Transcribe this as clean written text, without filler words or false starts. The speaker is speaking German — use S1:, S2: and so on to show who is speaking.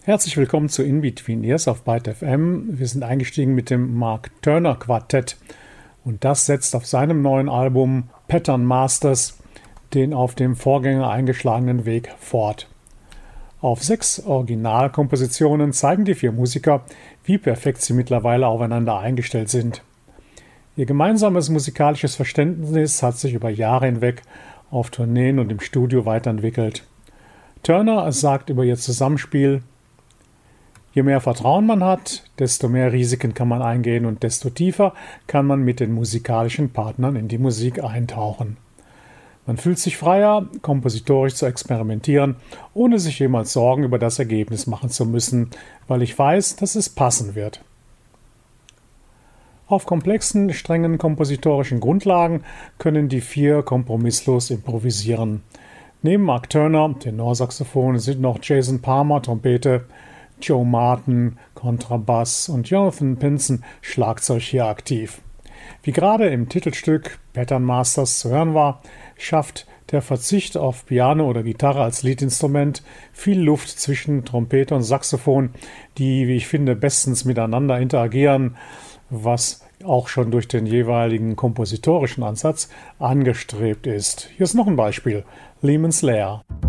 S1: Herzlich willkommen zu In Between Ears auf Byte FM. Wir sind eingestiegen mit dem Mark Turner Quartett und das setzt auf seinem neuen Album Pattern Masters den auf dem Vorgänger eingeschlagenen Weg fort. Auf 6 Originalkompositionen zeigen die 4 Musiker, wie perfekt sie mittlerweile aufeinander eingestellt sind. Ihr gemeinsames musikalisches Verständnis hat sich über Jahre hinweg auf Tourneen und im Studio weiterentwickelt. Turner sagt über ihr Zusammenspiel: Je mehr Vertrauen man hat, desto mehr Risiken kann man eingehen und desto tiefer kann man mit den musikalischen Partnern in die Musik eintauchen. Man fühlt sich freier, kompositorisch zu experimentieren, ohne sich jemals Sorgen über das Ergebnis machen zu müssen, weil ich weiß, dass es passen wird. Auf komplexen, strengen kompositorischen Grundlagen können die 4 kompromisslos improvisieren. Neben Mark Turner, Tenorsaxophon, sind noch Jason Palmer, Trompete, Joe Martin, Kontrabass und Jonathan Pinson, Schlagzeug hier aktiv. Wie gerade im Titelstück Pattern Masters zu hören war, schafft der Verzicht auf Piano oder Gitarre als Leadinstrument viel Luft zwischen Trompete und Saxophon, die, wie ich finde, bestens miteinander interagieren, was auch schon durch den jeweiligen kompositorischen Ansatz angestrebt ist. Hier ist noch ein Beispiel: Lehman's Lair.